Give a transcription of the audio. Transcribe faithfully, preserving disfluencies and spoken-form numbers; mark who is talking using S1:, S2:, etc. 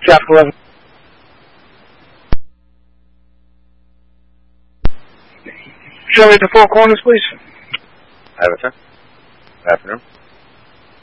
S1: Traffic eleven. Show me the four corners, please.
S2: Have it, sir. Good afternoon.